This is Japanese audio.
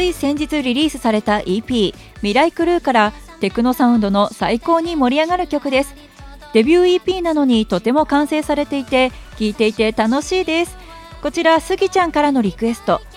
い先日リリースされた EP 未来クルーからテクノサウンドの最高に盛り上がる曲です。デビュー EP なのにとても完成されていて聴いていて楽しいです。こちらスギちゃんからのリクエスト、